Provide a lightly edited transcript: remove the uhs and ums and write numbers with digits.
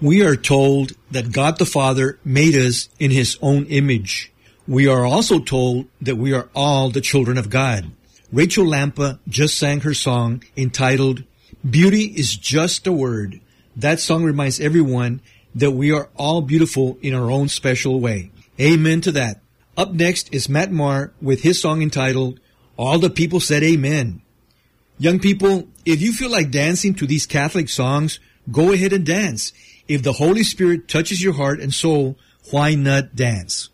We are told that God the Father made us in His own image. We are also told that we are all the children of God. Rachel Lampa just sang her song entitled, Beauty is Just a Word. That song reminds everyone that we are all beautiful in our own special way. Amen to that. Up next is Matt Maher with his song entitled, All the People Said Amen. Young people, if you feel like dancing to these Catholic songs, go ahead and dance. If the Holy Spirit touches your heart and soul, why not dance?